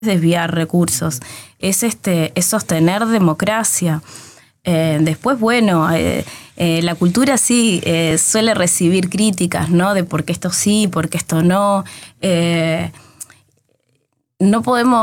desviar recursos, es sostener democracia. Después, bueno, la cultura sí suele recibir críticas, ¿no? De por qué esto sí, por qué esto no. No podemos